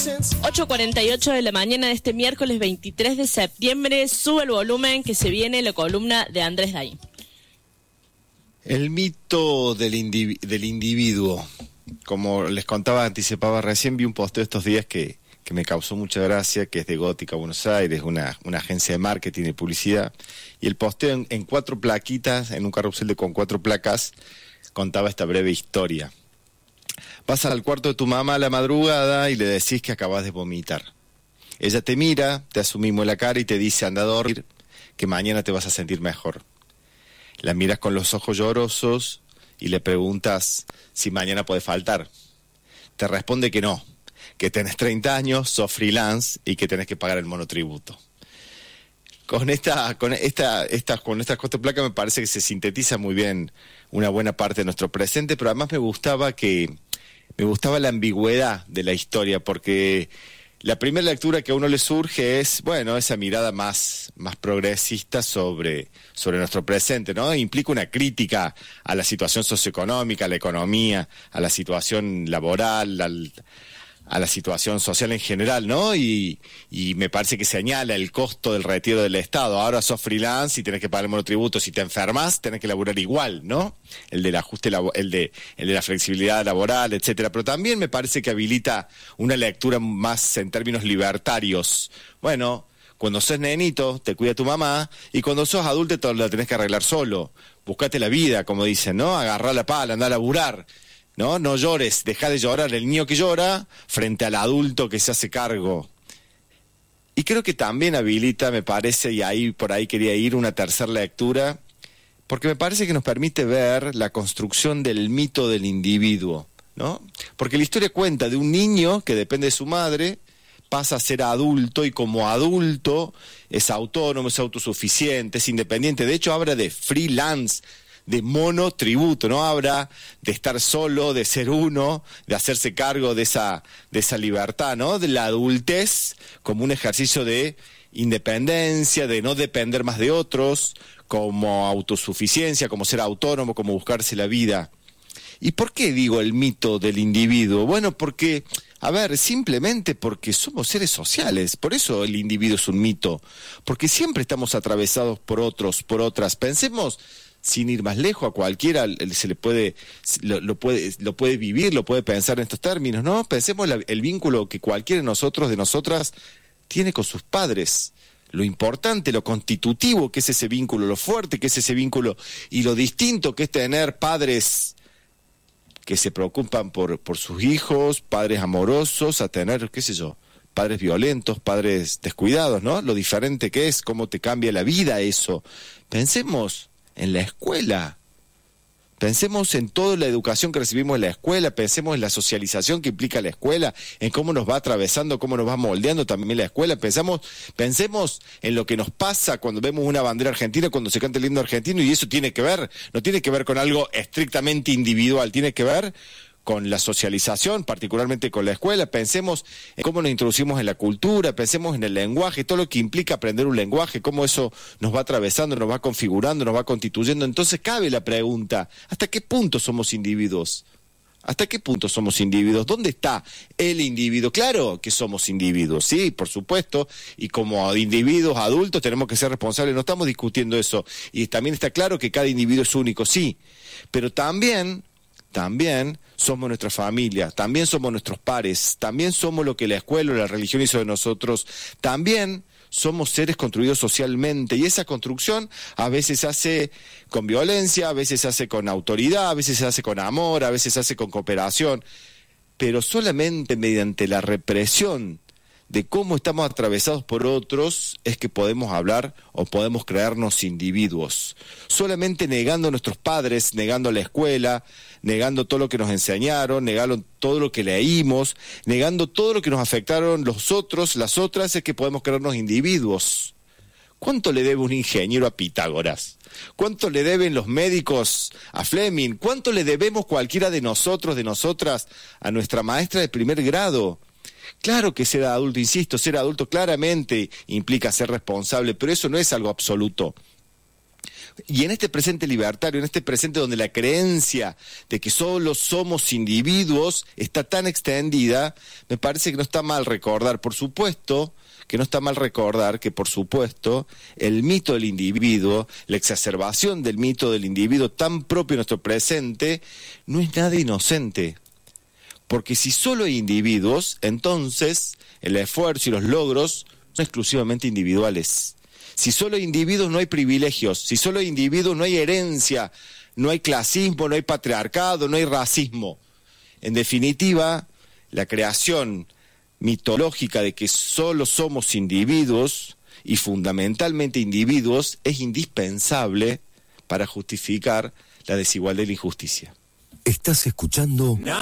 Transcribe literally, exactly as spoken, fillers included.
ocho cuarenta y ocho de la mañana de este miércoles veintitrés de septiembre. Sube el volumen que se viene la columna de Andrés Daín. El mito del, indiv- del individuo. Como les contaba, anticipaba, recién vi un posteo estos días que, que me causó mucha gracia, que es de Gótica Buenos Aires, una, una agencia de marketing y publicidad. Y el posteo en, en cuatro plaquitas, en un carrusel de con cuatro placas, contaba esta breve historia. Vas al cuarto de tu mamá a la madrugada y le decís que acabas de vomitar. Ella te mira, te hace un mimo en la cara y te dice, anda a dormir, que mañana te vas a sentir mejor. La miras con los ojos llorosos y le preguntas si mañana puede faltar. Te responde que no, que tenés treinta años, sos freelance y que tenés que pagar el monotributo. Con esta, con esta, esta, con estas cuatro placas me parece que se sintetiza muy bien una buena parte de nuestro presente, pero además me gustaba que me gustaba la ambigüedad de la historia, porque la primera lectura que a uno le surge es, bueno, esa mirada más, más progresista sobre, sobre nuestro presente, ¿no? Implica una crítica a la situación socioeconómica, a la economía, a la situación laboral, al, a la situación social en general, ¿no? Y, y me parece que señala el costo del retiro del Estado. Ahora sos freelance y tenés que pagar el monotributo. Si te enfermas, tenés que laburar igual, ¿no? El del ajuste, labo- el de, el de la flexibilidad laboral, etcétera. Pero también me parece que habilita una lectura más en términos libertarios. Bueno, cuando sos nenito, te cuida tu mamá, y cuando sos adulto te la tenés que arreglar solo. Buscate la vida, como dicen, ¿no? Agarrá la pala, andá a laburar. No, no llores, deja de llorar el niño que llora frente al adulto que se hace cargo. Y creo que también habilita, me parece, y ahí por ahí quería ir, una tercera lectura, porque me parece que nos permite ver la construcción del mito del individuo, ¿no? Porque la historia cuenta de un niño que depende de su madre, pasa a ser adulto y como adulto es autónomo, es autosuficiente, es independiente. De hecho, habla de freelance, de monotributo, no habla de estar solo, de ser uno, de hacerse cargo de esa, de esa libertad, ¿no? De la adultez como un ejercicio de independencia, de no depender más de otros, como autosuficiencia, como ser autónomo, como buscarse la vida. ¿Y por qué digo el mito del individuo? Bueno, porque, a ver, simplemente porque somos seres sociales, por eso el individuo es un mito, porque siempre estamos atravesados por otros, por otras. Pensemos, sin ir más lejos, a cualquiera se le puede lo, lo puede lo puede vivir, lo puede pensar en estos términos, ¿no? Pensemos la, el vínculo que cualquiera de nosotros, de nosotras, tiene con sus padres. Lo importante, lo constitutivo que es ese vínculo, lo fuerte que es ese vínculo, y lo distinto que es tener padres que se preocupan por, por sus hijos, padres amorosos, a tener, qué sé yo, padres violentos, padres descuidados, ¿no? Lo diferente que es, cómo te cambia la vida eso. Pensemos en la escuela, pensemos en toda la educación que recibimos en la escuela, pensemos en la socialización que implica la escuela, en cómo nos va atravesando, cómo nos va moldeando también la escuela. Pensamos, pensemos en lo que nos pasa cuando vemos una bandera argentina, cuando se canta el himno argentino, y eso tiene que ver, no tiene que ver con algo estrictamente individual, tiene que ver con la socialización, particularmente con la escuela. Pensemos en cómo nos introducimos en la cultura, pensemos en el lenguaje, todo lo que implica aprender un lenguaje, cómo eso nos va atravesando, nos va configurando, nos va constituyendo. Entonces cabe la pregunta, ¿hasta qué punto somos individuos? ¿Hasta qué punto somos individuos? ¿Dónde está el individuo? Claro que somos individuos, sí, por supuesto, y como individuos adultos tenemos que ser responsables, no estamos discutiendo eso, y también está claro que cada individuo es único, sí, pero también... También somos nuestra familia, también somos nuestros pares, también somos lo que la escuela o la religión hizo de nosotros, también somos seres construidos socialmente, y esa construcción a veces se hace con violencia, a veces se hace con autoridad, a veces se hace con amor, a veces se hace con cooperación, pero solamente mediante la represión de cómo estamos atravesados por otros es que podemos hablar o podemos creernos individuos. Solamente negando a nuestros padres, negando la escuela, negando todo lo que nos enseñaron, negando todo lo que leímos, negando todo lo que nos afectaron los otros, las otras, es que podemos creernos individuos. ¿Cuánto le debe un ingeniero a Pitágoras? ¿Cuánto le deben los médicos a Fleming? ¿Cuánto le debemos cualquiera de nosotros, de nosotras, a nuestra maestra de primer grado? Claro que ser adulto, insisto, ser adulto claramente implica ser responsable, pero eso no es algo absoluto. Y en este presente libertario, en este presente donde la creencia de que solo somos individuos está tan extendida, me parece que no está mal recordar, por supuesto, que no está mal recordar que, por supuesto, el mito del individuo, la exacerbación del mito del individuo tan propio de nuestro presente, no es nada inocente. Porque si solo hay individuos, entonces el esfuerzo y los logros son exclusivamente individuales. Si solo hay individuos no hay privilegios, si solo hay individuos no hay herencia, no hay clasismo, no hay patriarcado, no hay racismo. En definitiva, la creación mitológica de que solo somos individuos y fundamentalmente individuos es indispensable para justificar la desigualdad y la injusticia. Estás escuchando...